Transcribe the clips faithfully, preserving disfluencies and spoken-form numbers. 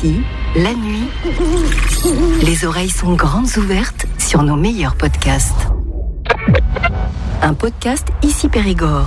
Ici, la nuit, les oreilles sont grandes ouvertes sur nos meilleurs podcasts. Un podcast Ici Périgord.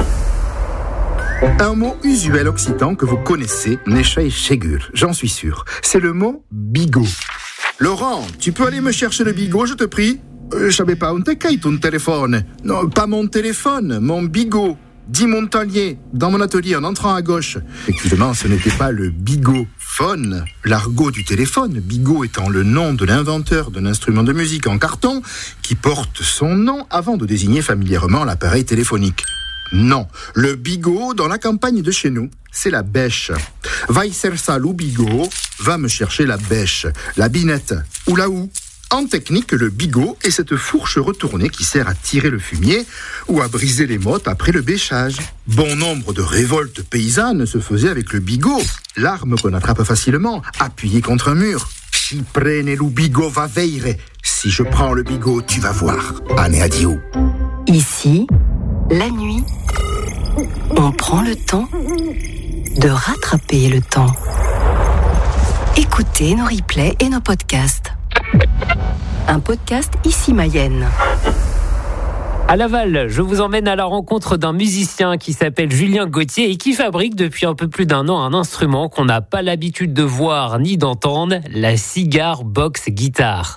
Un mot usuel occitan que vous connaissez, Necha et Chegur, j'en suis sûr. C'est le mot bigot. Laurent, tu peux aller me chercher le bigot, je te prie? euh, Je savais pas, on te caille ton téléphone. Non, pas mon téléphone, mon bigot. Dit Montalier, dans mon atelier en entrant à gauche. Effectivement, ce n'était pas le bigophone, l'argot du téléphone, bigot étant le nom de l'inventeur d'un instrument de musique en carton qui porte son nom avant de désigner familièrement l'appareil téléphonique. Non, le bigot dans la campagne de chez nous, c'est la bêche. Vai ser lu bigot, va me chercher la bêche, la binette ou la houe. En technique, le bigot est cette fourche retournée qui sert à tirer le fumier ou à briser les mottes après le bêchage. Bon nombre de révoltes paysannes se faisaient avec le bigot, l'arme qu'on attrape facilement, appuyée contre un mur. Si prene lu bigot va veire. Si je prends le bigot, tu vas voir. Ane adio. Ici, la nuit, on prend le temps de rattraper le temps. Écoutez nos replays et nos podcasts. Un podcast Ici Mayenne. À Laval, je vous emmène à la rencontre d'un musicien qui s'appelle Julien Gauthier et qui fabrique depuis un peu plus d'un an un instrument qu'on n'a pas l'habitude de voir ni d'entendre, la Cigar Box Guitar.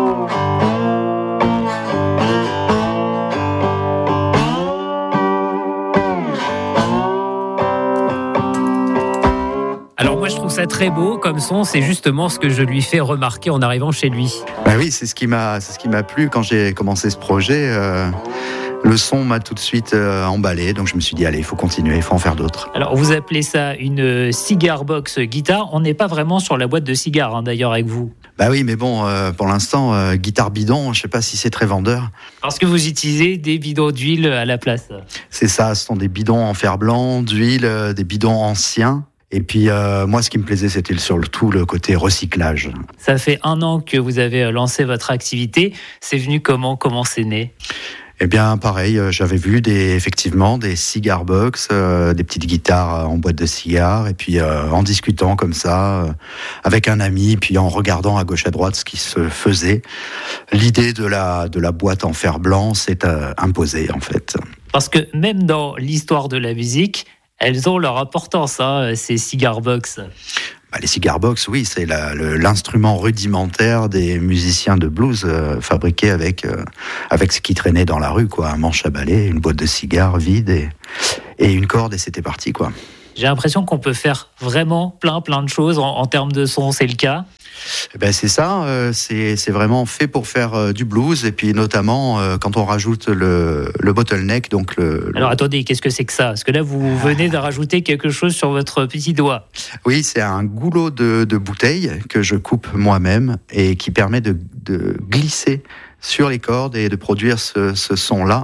Je trouve ça très beau comme son, c'est justement ce que je lui fais remarquer en arrivant chez lui. Bah oui, c'est ce qui m'a, c'est ce qui m'a plu quand j'ai commencé ce projet. Euh, le son m'a tout de suite euh, emballé, donc je me suis dit allez, il faut continuer, il faut en faire d'autres. Alors vous appelez ça une cigar box guitare, on n'est pas vraiment sur la boîte de cigares hein, d'ailleurs avec vous. Bah oui, mais bon, euh, pour l'instant, euh, guitare bidon, je sais pas si c'est très vendeur. Parce que vous utilisez des bidons d'huile à la place. C'est ça, ce sont des bidons en fer blanc, d'huile, euh, des bidons anciens. Et puis, euh, moi, ce qui me plaisait, c'était surtout le côté recyclage. Ça fait un an que vous avez lancé votre activité. C'est venu comment? Comment c'est né? Eh bien, pareil, j'avais vu des, effectivement des cigar box, euh, des petites guitares en boîte de cigares, et puis euh, en discutant comme ça, euh, avec un ami, puis en regardant à gauche à droite ce qui se faisait, l'idée de la, de la boîte en fer blanc s'est euh, imposée, en fait. Parce que même dans l'histoire de la musique, elles ont leur importance, hein, ces cigar box. Bah, les cigar box, oui, c'est la, le, l'instrument rudimentaire des musiciens de blues, euh, fabriqué avec, euh, avec ce qui traînait dans la rue, quoi. Un manche à balai, une boîte de cigares vide et, et une corde, et c'était parti, quoi. J'ai l'impression qu'on peut faire vraiment plein, plein de choses en, en termes de son, c'est le cas? Eh ben c'est ça, euh, c'est, c'est vraiment fait pour faire euh, du blues, et puis notamment euh, quand on rajoute le, le bottleneck, donc le... Alors attendez, qu'est-ce que c'est que ça? Parce que là, vous venez de rajouter quelque chose sur votre petit doigt. Oui, c'est un goulot de, de bouteille que je coupe moi-même et qui permet de, de glisser sur les cordes et de produire ce, ce son-là.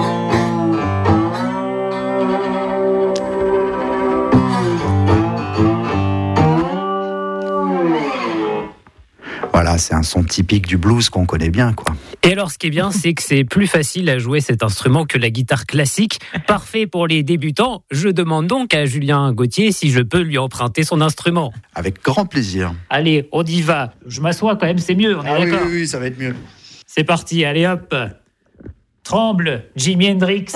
Voilà, c'est un son typique du blues qu'on connaît bien, quoi. Et alors, ce qui est bien, c'est que c'est plus facile à jouer cet instrument que la guitare classique. Parfait pour les débutants. Je demande donc à Julien Gauthier si je peux lui emprunter son instrument. Avec grand plaisir. Allez, on y va. Je m'assois quand même, c'est mieux, on est ah d'accord? Oui, oui, oui, ça va être mieux. C'est parti, allez hop. Tremble, Jimi Hendrix.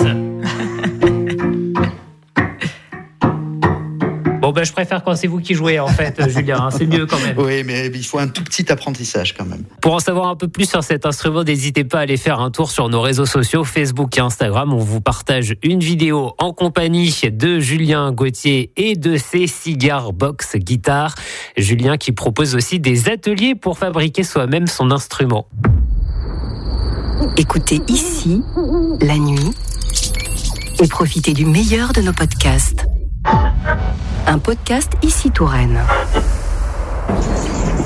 Bon, ben, je préfère quand c'est vous qui jouez, en fait, Julien. Hein, c'est mieux quand même. Oui, mais il faut un tout petit apprentissage quand même. Pour en savoir un peu plus sur cet instrument, n'hésitez pas à aller faire un tour sur nos réseaux sociaux, Facebook et Instagram. On vous partage une vidéo en compagnie de Julien Gauthier et de ses cigar box guitares. Julien qui propose aussi des ateliers pour fabriquer soi-même son instrument. Écoutez Ici, la nuit, et profitez du meilleur de nos podcasts. Un podcast Ici Touraine.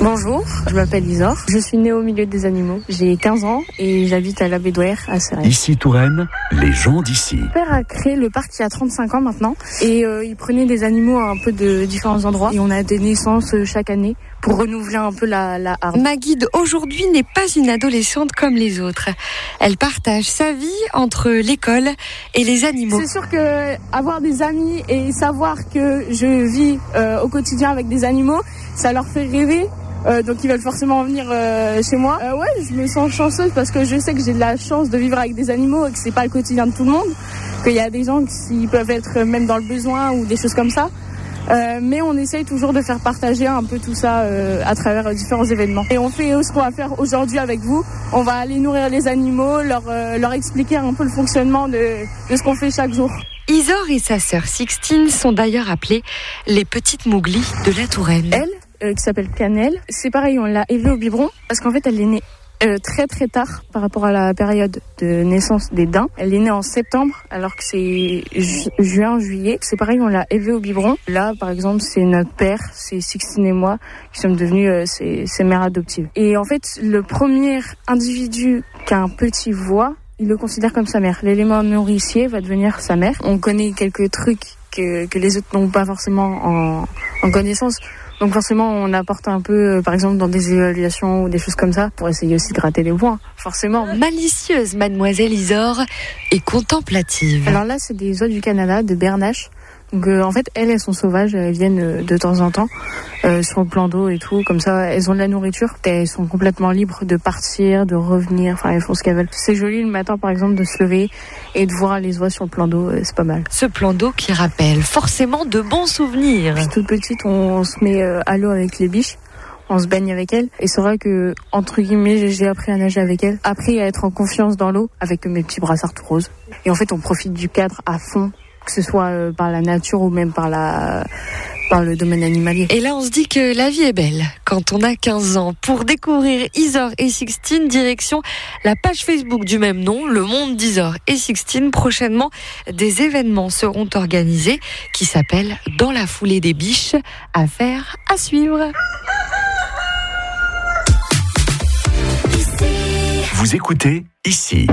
Bonjour, je m'appelle Isor. Je suis née au milieu des animaux. J'ai quinze ans et j'habite à l'Abédouère à Serres. Ici Touraine, les gens d'ici. Mon père a créé le parc il y a trente-cinq ans maintenant et euh, il prenait des animaux un peu de différents endroits et on a des naissances chaque année pour renouveler un peu la, la harde. Ma guide aujourd'hui n'est pas une adolescente comme les autres. Elle partage sa vie entre l'école et les animaux. C'est sûr que avoir des amis et savoir que je vis euh, au quotidien avec des animaux, ça leur fait rêver. Euh, donc ils veulent forcément venir euh, chez moi. Euh, ouais, je me sens chanceuse parce que je sais que j'ai de la chance de vivre avec des animaux et que c'est pas le quotidien de tout le monde, qu'il y a des gens qui peuvent être même dans le besoin ou des choses comme ça. Euh, mais on essaye toujours de faire partager un peu tout ça euh, à travers différents événements. Et on fait ce qu'on va faire aujourd'hui avec vous. On va aller nourrir les animaux, leur, euh, leur expliquer un peu le fonctionnement de, de ce qu'on fait chaque jour. Isor et sa sœur Sixtine sont d'ailleurs appelées les petites Mowgli de la Touraine. Elle, euh, qui s'appelle Cannelle, c'est pareil, on l'a élevée au biberon parce qu'en fait elle est née euh, très très tard par rapport à la période de naissance des daims. Elle est née en septembre alors que c'est ju- juin, juillet. C'est pareil, on l'a élevée au biberon. Là par exemple c'est notre père, c'est Sixtine et moi qui sommes devenus euh, ses, ses mères adoptives. Et en fait le premier individu qu'un petit voit, il le considère comme sa mère. L'élément nourricier va devenir sa mère. On connaît quelques trucs que, que les autres n'ont pas forcément en, en connaissance. Donc forcément, on apporte un peu, par exemple, dans des évaluations ou des choses comme ça, pour essayer aussi de gratter les points, forcément. Malicieuse, mademoiselle Isor, et contemplative. Alors là, c'est des oies du Canada, de Bernache. Donc euh, en fait, elles, elles sont sauvages, elles viennent euh, de temps en temps euh, sur le plan d'eau et tout, comme ça, elles ont de la nourriture, elles sont complètement libres de partir, de revenir, enfin elles font ce qu'elles veulent. C'est joli le matin par exemple de se lever et de voir les oies sur le plan d'eau, euh, c'est pas mal. Ce plan d'eau qui rappelle forcément de bons souvenirs. Puis toute petite, on, on se met euh, à l'eau avec les biches. On se baigne avec elle et c'est vrai que entre guillemets j'ai appris à nager avec elle, appris à être en confiance dans l'eau avec mes petits brassards tout roses. Et en fait on profite du cadre à fond, que ce soit euh, par la nature ou même par la par le domaine animalier. Et là on se dit que la vie est belle quand on a quinze ans. Pour découvrir Isor et Sixtine, direction la page Facebook du même nom, Le Monde d'Isor et Sixtine. Prochainement, des événements seront organisés qui s'appellent Dans la foulée des biches. Affaire à suivre. Vous écoutez ici.